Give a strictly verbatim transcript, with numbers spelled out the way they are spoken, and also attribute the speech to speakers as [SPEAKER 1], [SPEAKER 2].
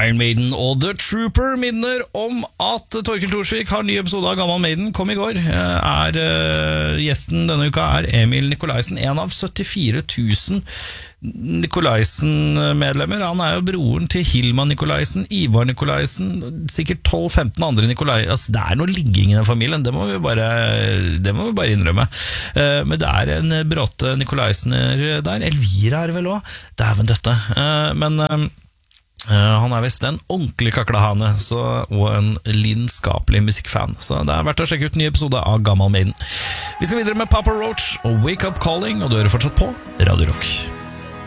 [SPEAKER 1] Iron Maiden og The Trooper minner om at Torkild Thorsvik har en ny episode av Gammal Maiden. Kom i går. Er, uh, gjesten denne uka er Emil Nikolaisen, en av syttifire tusen Nikolaisen-medlemmer. Han er jo broren til Hilma Nikolaisen, Ivar Nikolaisen, sikkert tolv femten andre Nikolai. Altså, det er noe ligging i den familien, det må vi bare, det må vi bare innrømme. Uh, men det er en bråte Nikolaisener der. Elvira er det vel også. Dæven døtte. Uh, men... Uh, Uh, han er vist en ordentlig kaklehane så, og en lidenskapelig musikkfan. Så det er verdt å sjekke ut en ny episode av Gammal Maiden. Vi skal videre med Papa Roach og Wake Up Calling, og du hører fortsatt på Radio Rock.